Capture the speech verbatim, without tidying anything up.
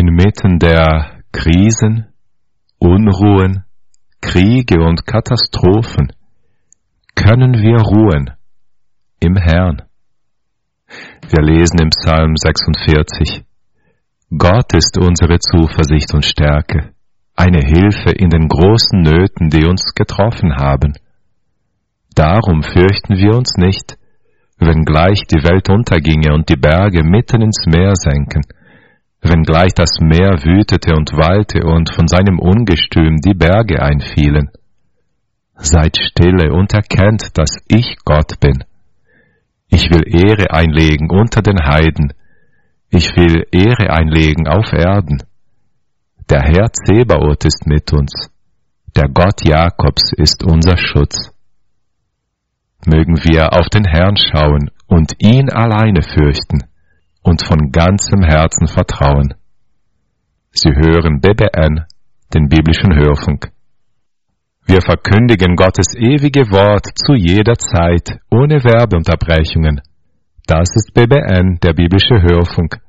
Inmitten der Krisen, Unruhen, Kriege und Katastrophen können wir ruhen im Herrn. Wir lesen im Psalm sechsundvierzig: Gott ist unsere Zuversicht und Stärke, eine Hilfe in den großen Nöten, die uns getroffen haben. Darum fürchten wir uns nicht, wenngleich die Welt unterginge und die Berge mitten ins Meer senken, wenngleich das Meer wütete und wallte und von seinem Ungestüm die Berge einfielen. Seid stille und erkennt, dass ich Gott bin. Ich will Ehre einlegen unter den Heiden, ich will Ehre einlegen auf Erden. Der Herr Zebaoth ist mit uns, der Gott Jakobs ist unser Schutz. Mögen wir auf den Herrn schauen und ihn alleine fürchten und von ganzem Herzen vertrauen. Sie hören B B N, den biblischen Hörfunk. Wir verkündigen Gottes ewige Wort zu jeder Zeit, ohne Werbeunterbrechungen. Das ist B B N, der biblische Hörfunk.